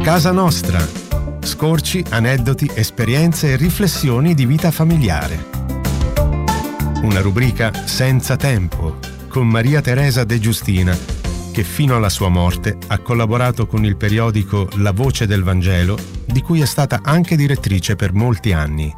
Casa Nostra. Scorci, aneddoti, esperienze e riflessioni di vita familiare. Una rubrica senza tempo, con Maria Teresa De Giustina, che fino alla sua morte ha collaborato con il periodico La Voce del Vangelo, di cui è stata anche direttrice per molti anni.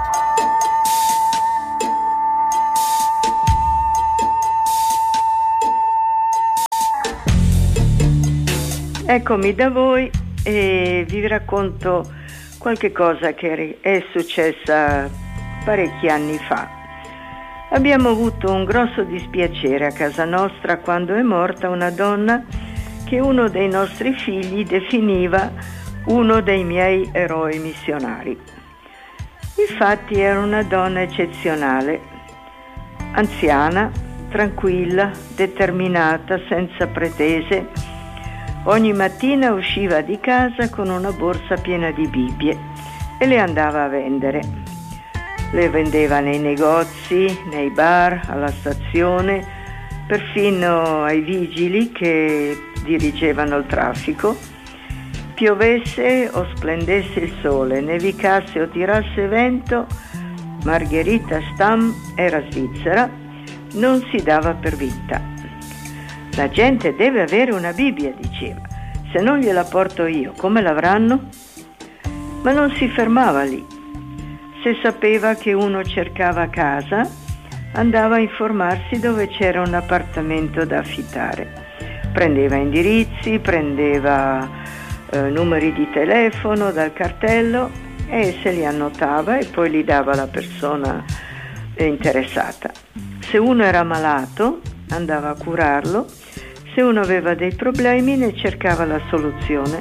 Eccomi da voi e vi racconto qualche cosa che è successa parecchi anni fa. Abbiamo avuto un grosso dispiacere a casa nostra quando è morta una donna che uno dei nostri figli definiva uno dei miei eroi missionari. Infatti era una donna eccezionale, anziana, tranquilla, determinata, senza pretese. Ogni mattina usciva di casa con una borsa piena di Bibbie e le andava a vendere. Le vendeva nei negozi, nei bar, alla stazione, perfino ai vigili che dirigevano il traffico. Piovesse o splendesse il sole, nevicasse o tirasse vento, Margherita Stam era svizzera, non si dava per vinta. La gente deve avere una Bibbia, diceva. Se non gliela porto io, come l'avranno? Ma non si fermava lì. Se sapeva che uno cercava casa, andava a informarsi dove c'era un appartamento da affittare. Prendeva indirizzi, prendeva numeri di telefono dal cartello e se li annotava e poi li dava alla persona interessata. Se uno era malato, andava a curarlo. Se uno aveva dei problemi, ne cercava la soluzione.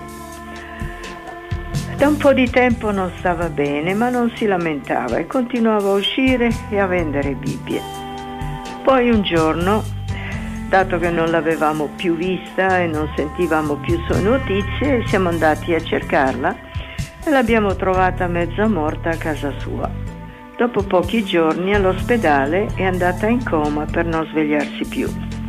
Da un po' di tempo non stava bene, ma non si lamentava e continuava a uscire e a vendere Bibbie. Poi un giorno, dato che non l'avevamo più vista e non sentivamo più sue notizie, siamo andati a cercarla e l'abbiamo trovata mezza morta a casa sua. Dopo pochi giorni all'ospedale è andata in coma per non svegliarsi più.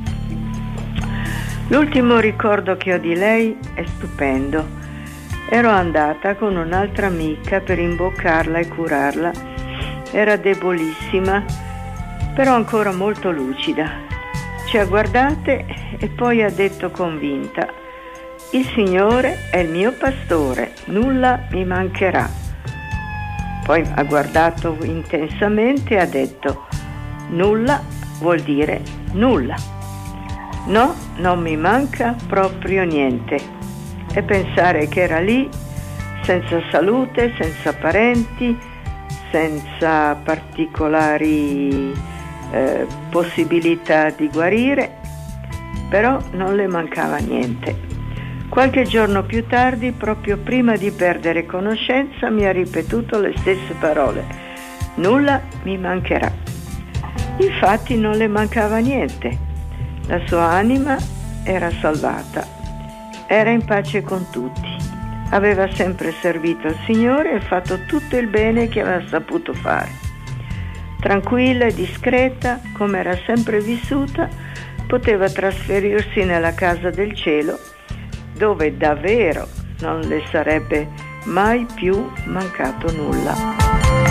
L'ultimo ricordo che ho di lei è stupendo. Ero andata con un'altra amica per imboccarla e curarla. Era debolissima, però ancora molto lucida. Ci ha guardate e poi ha detto convinta: «Il Signore è il mio pastore, nulla mi mancherà». Poi ha guardato intensamente e ha detto: «Nulla vuol dire nulla. No, non mi manca proprio niente». E pensare che era lì, senza salute, senza parenti, senza particolari possibilità di guarire, però non le mancava niente. Qualche giorno più tardi, proprio prima di perdere conoscenza, mi ha ripetuto le stesse parole: «Nulla mi mancherà». Infatti non le mancava niente. La sua anima era salvata, era in pace con tutti, aveva sempre servito il Signore e fatto tutto il bene che aveva saputo fare. Tranquilla e discreta, come era sempre vissuta, poteva trasferirsi nella casa del cielo, dove davvero non le sarebbe mai più mancato nulla.